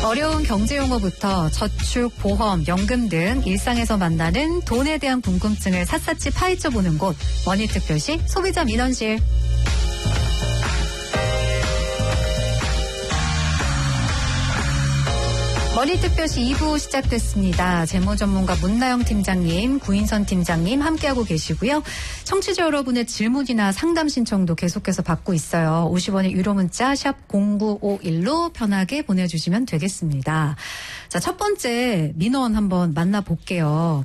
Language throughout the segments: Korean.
어려운 경제용어부터 저축, 보험, 연금 등 일상에서 만나는 돈에 대한 궁금증을 샅샅이 파헤쳐보는 곳 머니특별시 소비자 민원실. 머니특별시 2부 시작됐습니다. 재무전문가 문나영 팀장님, 구인선 팀장님 함께하고 계시고요. 청취자 여러분의 질문이나 상담 신청도 계속해서 받고 있어요. 50원의 유료 문자 샵 0951로 편하게 보내주시면 되겠습니다. 자, 첫 번째 민원 한번 만나볼게요.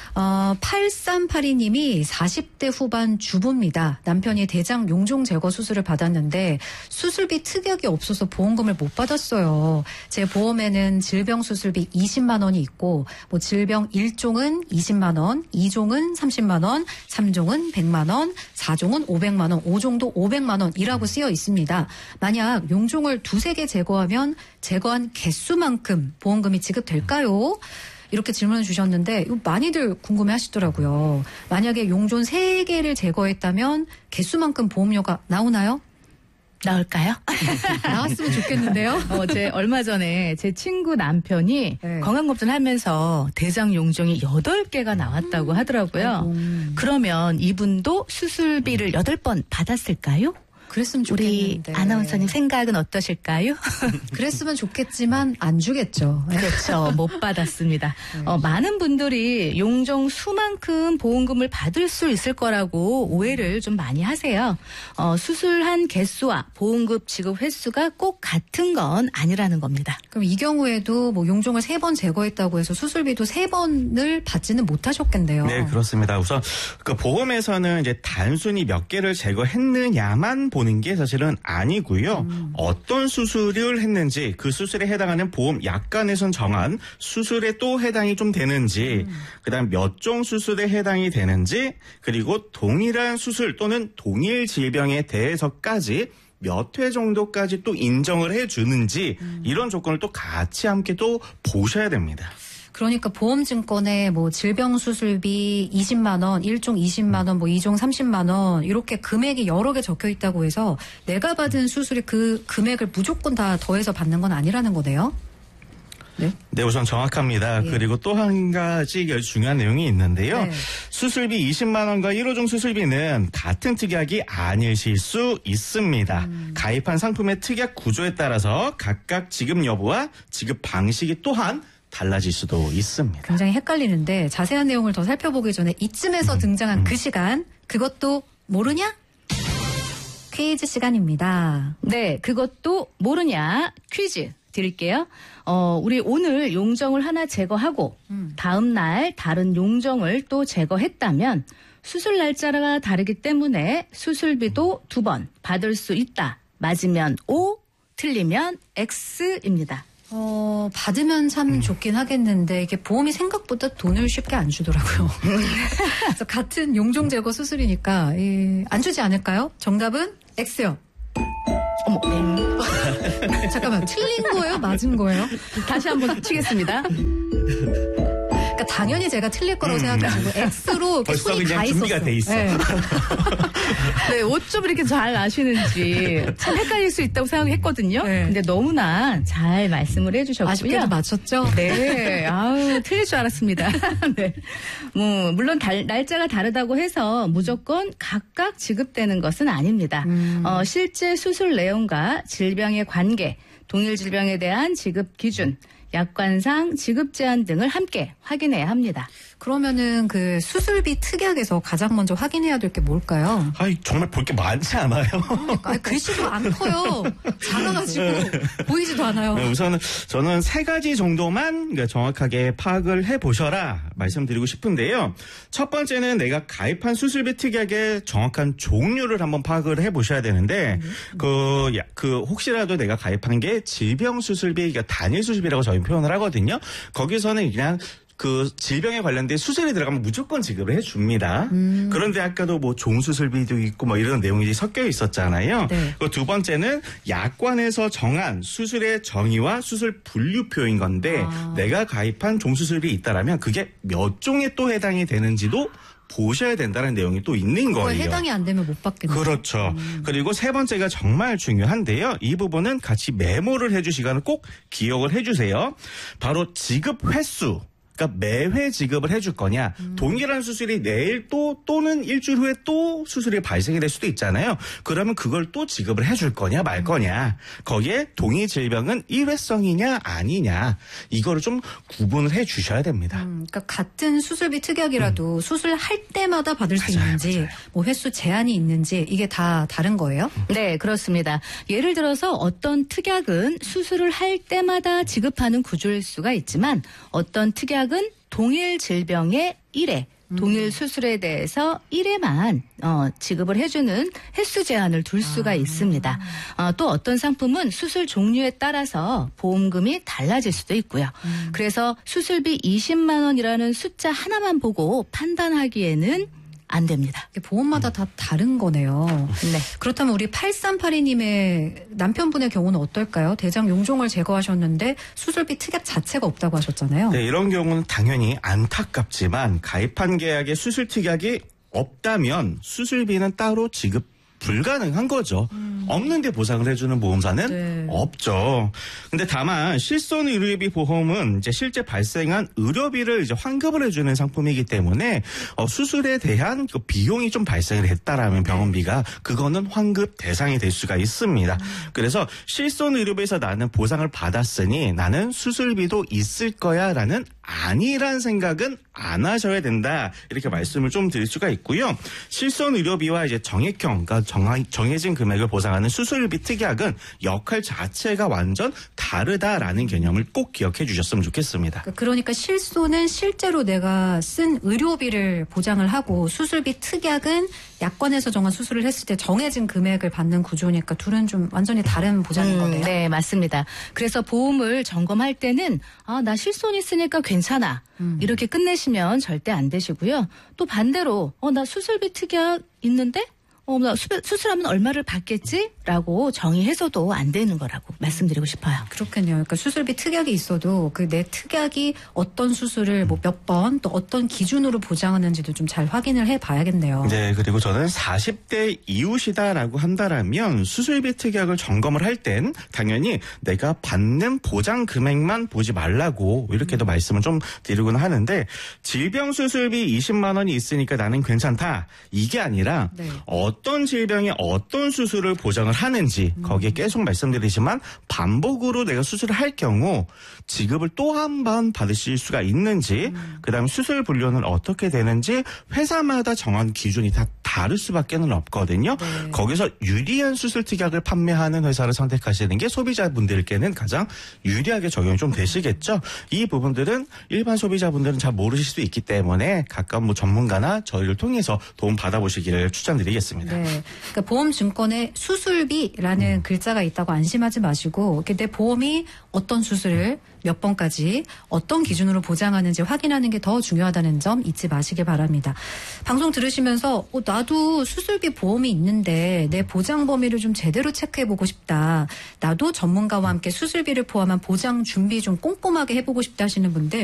8382님이 40대 후반 주부입니다. 남편이 대장 용종 제거 수술을 받았는데 수술비 특약이 없어서 보험금을 못 받았어요. 제 보험에는 질병 수술비 20만 원이 있고 질병 1종은 20만 원, 2종은 30만 원, 3종은 100만 원, 4종은 500만 원, 5종도 500만 원이라고 쓰여 있습니다. 만약 용종을 두세 개 제거하면 제거한 개수만큼 보험금이 지급될까요? 이렇게 질문을 주셨는데 많이들 궁금해하시더라고요. 만약에 용종 3개를 제거했다면 개수만큼 보험료가 나오나요? 나올까요? 나왔으면 좋겠는데요. 얼마 전에 제 친구 남편이 건강검진을 하면서 대장 용종이 8개가 나왔다고 하더라고요. 그러면 이분도 수술비를 8번 받았을까요? 그랬으면 좋겠는데. 우리 아나운서님 생각은 어떠실까요? 그랬으면 좋겠지만 안 주겠죠. 그렇죠. 못 받았습니다. 많은 분들이 용종 수만큼 보험금을 받을 수 있을 거라고 오해를 좀 많이 하세요. 수술한 개수와 보험금 지급 횟수가 꼭 같은 건 아니라는 겁니다. 그럼 이 경우에도 용종을 3번 제거했다고 해서 수술비도 3번을 받지는 못하셨겠네요. 네, 그렇습니다. 우선 그 보험에서는 이제 단순히 몇 개를 제거했느냐만 보는 게 사실은 아니고요. 어떤 수술을 했는지 그 수술에 해당하는 보험 약관에선 정한 수술에 또 해당이 좀 되는지 그다음 몇 종 수술에 해당이 되는지 그리고 동일한 수술 또는 동일 질병에 대해서까지 몇 회 정도까지 또 인정을 해주는지 이런 조건을 또 같이 함께 또 보셔야 됩니다. 그러니까 보험증권에 질병 수술비 20만 원, 1종 20만 원, 2종 30만 원 이렇게 금액이 여러 개 적혀 있다고 해서 내가 받은 수술의 그 금액을 무조건 다 더해서 받는 건 아니라는 거네요. 네, 우선 정확합니다. 예. 그리고 또 한 가지 중요한 내용이 있는데요. 네. 수술비 20만 원과 1호종 수술비는 같은 특약이 아니실 수 있습니다. 가입한 상품의 특약 구조에 따라서 각각 지급 여부와 지급 방식이 또한 달라질 수도 있습니다. 굉장히 헷갈리는데 자세한 내용을 더 살펴보기 전에 이쯤에서 등장한 그 시간, 그것도 모르냐? 퀴즈 시간입니다. 네, 그것도 모르냐? 퀴즈 드릴게요. 우리 오늘 용종을 하나 제거하고 다음 날 다른 용종을 또 제거했다면 수술 날짜가 다르기 때문에 수술비도 2번 받을 수 있다. 맞으면 O, 틀리면 X입니다. 받으면 참 좋긴 하겠는데 이게 보험이 생각보다 돈을 쉽게 안 주더라고요. 그래서 같은 용종 제거 수술이니까 안 주지 않을까요? 정답은 X요. 어머, 잠깐만, 틀린 거예요? 맞은 거예요? 다시 한번 치겠습니다. 그러니까 당연히 제가 틀릴 거라고 생각하시고 X로 벌써 손이 그냥 가 준비가 있었어. 돼 있어. 네. 네, 어쩜 이렇게 잘 아시는지 참 헷갈릴 수 있다고 생각했거든요. 네. 근데 너무나 잘 말씀을 해주셨고요. 아쉽게도 맞췄죠? 네, 틀릴 줄 알았습니다. 네, 물론 날짜가 다르다고 해서 무조건 각각 지급되는 것은 아닙니다. 실제 수술 내용과 질병의 관계, 동일 질병에 대한 지급 기준, 약관상 지급 제한 등을 함께 확인해야 합니다. 그러면은 그 수술비 특약에서 가장 먼저 확인해야 될 게 뭘까요? 정말 볼 게 많지 않아요? 글씨도 안 커요. 작아가지고 보이지도 않아요. 우선은 저는 3가지 정도만 정확하게 파악을 해보셔라 말씀드리고 싶은데요. 첫 번째는 내가 가입한 수술비 특약의 정확한 종류를 한번 파악을 해보셔야 되는데 혹시라도 내가 가입한 게 질병 수술비, 그러니까 단일 수술비라고 저희 표현을 하거든요. 거기서는 그냥 그 질병에 관련된 수술이 들어가면 무조건 지급을 해줍니다. 그런데 아까도 종수술비도 있고 이런 내용이 섞여 있었잖아요. 네. 그 두 번째는 약관에서 정한 수술의 정의와 수술 분류표인 건데 내가 가입한 종수술비 있다라면 그게 몇 종에 또 해당이 되는지도 보셔야 된다는 내용이 또 있는 그거에 거예요. 해당이 안 되면 못 받겠네요. 그렇죠. 그리고 세 번째가 정말 중요한데요. 이 부분은 같이 메모를 해주시거나 꼭 기억을 해주세요. 바로 지급 횟수. 그러니까 매회 지급을 해줄 거냐. 동일한 수술이 내일 또는 일주일 후에 또 수술이 발생이 될 수도 있잖아요. 그러면 그걸 또 지급을 해줄 거냐 말 거냐. 거기에 동의 질병은 일회성이냐 아니냐. 이거를 좀 구분을 해 주셔야 됩니다. 그러니까 같은 수술비 특약이라도 수술할 때마다 받을 수 있는지 뭐 횟수 제한이 있는지 이게 다 다른 거예요? 네, 그렇습니다. 예를 들어서 어떤 특약은 수술을 할 때마다 지급하는 구조일 수가 있지만 어떤 특약은 동일 질병의 1회, 동일 수술에 대해서 1회만 지급을 해주는 횟수 제한을 둘 수가 있습니다. 또 어떤 상품은 수술 종류에 따라서 보험금이 달라질 수도 있고요. 그래서 수술비 20만 원이라는 숫자 하나만 보고 판단하기에는 안 됩니다. 보험마다 다 다른 거네요. 네. 그렇다면 우리 8382님의 남편분의 경우는 어떨까요? 대장 용종을 제거하셨는데 수술비 특약 자체가 없다고 하셨잖아요. 네, 이런 경우는 당연히 안타깝지만 가입한 계약에 수술 특약이 없다면 수술비는 따로 지급 불가능한 거죠. 없는데 보상을 해주는 보험사는 네. 없죠. 근데 다만 실손 의료비 보험은 이제 실제 발생한 의료비를 이제 환급을 해주는 상품이기 때문에 수술에 대한 그 비용이 좀 발생을 했다라면 병원비가 그거는 환급 대상이 될 수가 있습니다. 그래서 실손 의료비에서 나는 보상을 받았으니 나는 수술비도 있을 거야라는 아니란 생각은 안 하셔야 된다. 이렇게 말씀을 좀 드릴 수가 있고요. 실손 의료비와 이제 정액형, 그러니까 정해진 금액을 보상하는 수술비 특약은 역할 자체가 완전 다르다라는 개념을 꼭 기억해 주셨으면 좋겠습니다. 그러니까 실손은 실제로 내가 쓴 의료비를 보장을 하고 수술비 특약은 약관에서 정한 수술을 했을 때 정해진 금액을 받는 구조니까 둘은 좀 완전히 다른 보장인 거네요. 네, 맞습니다. 그래서 보험을 점검할 때는 나 실손 있으니까 괜찮아. 이렇게 끝내시면 절대 안 되시고요. 또 반대로 나 수술비 특약 있는데 나 수술하면 얼마를 받겠지? 라고 정의해서도 안 되는 거라고 말씀드리고 싶어요. 그렇겠네요. 그러니까 수술비 특약이 있어도 그 내 특약이 어떤 수술을 뭐 몇 번 또 어떤 기준으로 보장하는지도 좀 잘 확인을 해봐야겠네요. 네, 그리고 저는 40대 이후시다라고 한다라면 수술비 특약을 점검을 할 땐 당연히 내가 받는 보장 금액만 보지 말라고 이렇게도 말씀을 좀 드리곤 하는데 질병 수술비 20만 원이 있으니까 나는 괜찮다. 이게 아니라 네. 어떤 질병에 어떤 수술을 보장을 하는지 거기에 계속 말씀드리지만 반복으로 내가 수술을 할 경우 지급을 또 한 번 받으실 수가 있는지 그다음에 수술 분류는 어떻게 되는지 회사마다 정한 기준이 다 다를 수밖에는 없거든요. 네. 거기서 유리한 수술 특약을 판매하는 회사를 선택하시는 게 소비자분들께는 가장 유리하게 적용이 좀 되시겠죠. 이 부분들은 일반 소비자분들은 잘 모르실 수 있기 때문에 가까운 뭐 전문가나 저희를 통해서 도움 받아보시기를 추천드리겠습니다. 네. 그러니까 보험증권에 수술비라는 글자가 있다고 안심하지 마시고 내 보험이 어떤 수술을 몇 번까지 어떤 기준으로 보장하는지 확인하는 게 더 중요하다는 점 잊지 마시길 바랍니다. 방송 들으시면서 나도 수술비 보험이 있는데 내 보장 범위를 좀 제대로 체크해보고 싶다. 나도 전문가와 함께 수술비를 포함한 보장 준비 좀 꼼꼼하게 해보고 싶다 하시는 분들